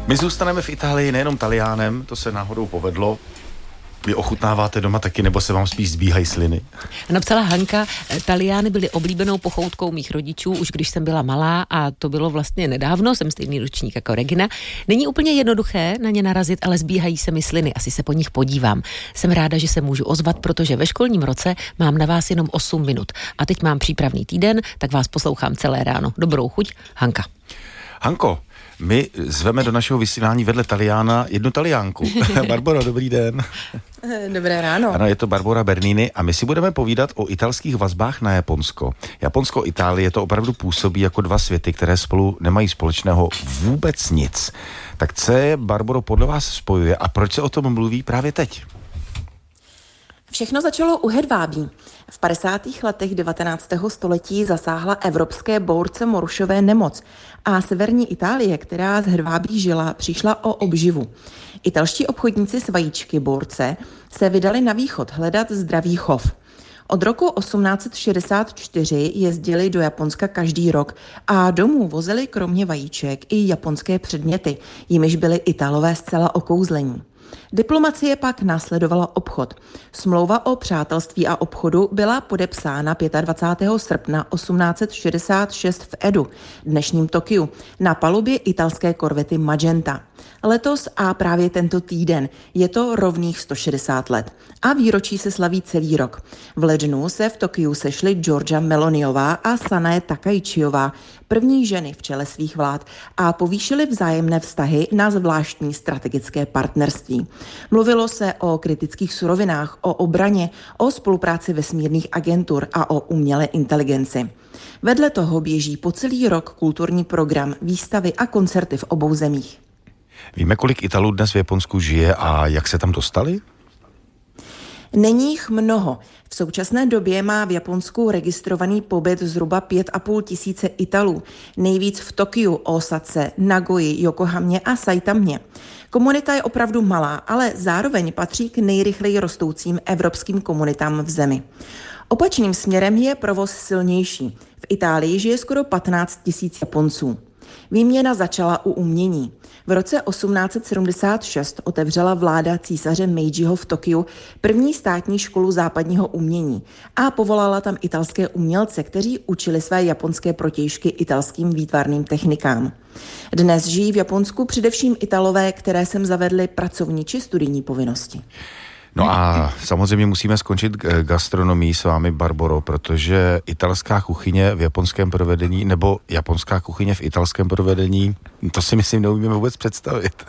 My zůstaneme v Itálii nejenom Taliánem, to se náhodou povedlo. Vy ochutnáváte doma taky, nebo se vám spíš zbíhají sliny? Napsala Hanka, Taliány byly oblíbenou pochoutkou mých rodičů, už když jsem byla malá, a to bylo vlastně nedávno, jsem stejný ročník jako Regina. Není úplně jednoduché na ně narazit, ale zbíhají se mi sliny, asi se po nich podívám. Jsem ráda, že se můžu ozvat, protože ve školním roce mám na vás jenom 8 minut. A teď mám přípravný týden, tak vás poslouchám celé ráno. Dobrou chuť, Hanka. Hanko, my zveme do našeho vysílání vedle Taliána jednu Taliánku. Barboro, dobrý den. Dobré ráno. Ano, je to Barbora Bernini a my si budeme povídat o italských vazbách na Japonsko. Japonsko, Itálie, to opravdu působí jako dva světy, které spolu nemají společného vůbec nic. Tak co je, Barboro, podle vás spojuje a proč se o tom mluví právě teď? Všechno začalo u hedvábí. V 50. letech 19. století zasáhla evropské bouřce morušové nemoc a severní Itálie, která z hedvábí žila, přišla o obživu. Italští obchodníci s vajíčky bouřce se vydali na východ hledat zdravý chov. Od roku 1864 jezdili do Japonska každý rok a domů vozili kromě vajíček i japonské předměty, jimiž byli Italové zcela okouzlení. Diplomacie pak následovala obchod. Smlouva o přátelství a obchodu byla podepsána 25. srpna 1866 v Edu, dnešním Tokiu, na palubě italské korvety Magenta. Letos a právě tento týden je to rovných 160 let a výročí se slaví celý rok. V lednu se v Tokiu sešly Giorgia Meloniová a Sanae Takaichiová, první ženy v čele svých vlád, a povýšily vzájemné vztahy na zvláštní strategické partnerství. Mluvilo se o kritických surovinách, o obraně, o spolupráci vesmírných agentur a o umělé inteligenci. Vedle toho běží po celý rok kulturní program, výstavy a koncerty v obou zemích. Víme, kolik Italů dnes v Japonsku žije a jak se tam dostali? Není jich mnoho. V současné době má v Japonsku registrovaný pobyt zhruba 5,5 tisíce Italů. Nejvíc v Tokiu, Osace, Nagoji, Yokohamě a Saitamě. Komunita je opravdu malá, ale zároveň patří k nejrychleji rostoucím evropským komunitám v zemi. Opačným směrem je provoz silnější. V Itálii žije skoro 15 tisíc Japonců. Výměna začala u umění. V roce 1876 otevřela vláda císaře Meijiho v Tokiu první státní školu západního umění a povolala tam italské umělce, kteří učili své japonské protějšky italským výtvarným technikám. Dnes žijí v Japonsku především Italové, které sem zavedly pracovní či studijní povinnosti. No a samozřejmě musíme skončit gastronomií s vámi, Barboro, protože italská kuchyně v japonském provedení nebo japonská kuchyně v italském provedení, to si myslím neumíme vůbec představit.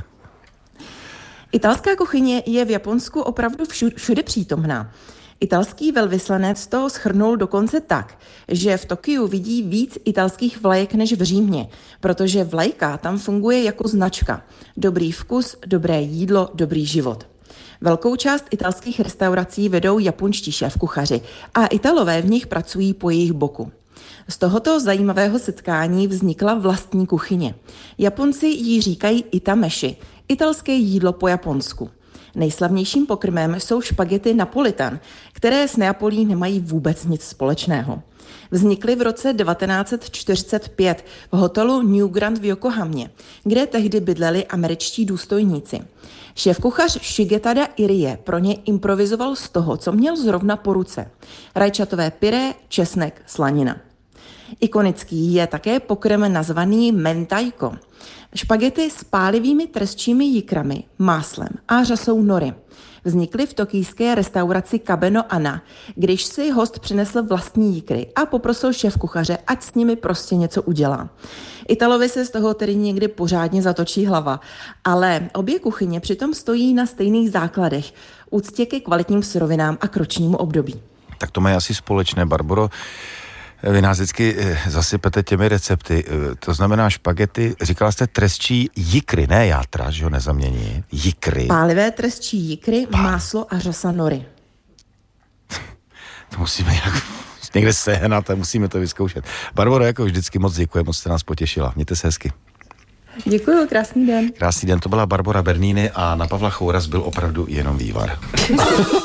Italská kuchyně je v Japonsku opravdu všude přítomná. Italský velvyslanec toho shrnul dokonce tak, že v Tokiu vidí víc italských vlajek než v Římě, protože vlajka tam funguje jako značka. Dobrý vkus, dobré jídlo, dobrý život. Velkou část italských restaurací vedou japonští šéfkuchaři a Italové v nich pracují po jejich boku. Z tohoto zajímavého setkání vznikla vlastní kuchyně. Japonci jí říkají itameshi, italské jídlo po japonsku. Nejslavnějším pokrmem jsou špagety Napolitan, které s Neapolí nemají vůbec nic společného. Vznikly v roce 1945 v hotelu New Grand v Yokohamě, kde tehdy bydleli američtí důstojníci. Šéfkuchař Shigetada Irie pro ně improvizoval z toho, co měl zrovna po ruce. Rajčatové pyré, česnek, slanina. Ikonický je také pokrm nazvaný mentaiko. Špagety s pálivými trestčími jikrami, máslem a řasou nory. Vznikly v tokijské restauraci Kabeno Anna, když si host přinesl vlastní jikry a poprosil šéfkuchaře, ať s nimi prostě něco udělá. Italovi se z toho tedy někdy pořádně zatočí hlava, ale obě kuchyně přitom stojí na stejných základech, úctě ke kvalitním surovinám a k ročnímu období. Tak to mají asi společné, Barboro. Vy nás vždycky zasypete těmi recepty, to znamená špagety, říkala jste trestčí jikry, ne játra, že ho nezamění, jikry. Pálivé trestčí jikry, máslo a řasa nory. To musíme nějak někde sehnat a musíme to vyzkoušet. Barboro, jako vždycky moc děkuji, moc jste nás potěšila. Mějte se hezky. Děkuji, krásný den. Krásný den, to byla Barbora Bernini a na Pavla Chouras byl opravdu jenom vývar.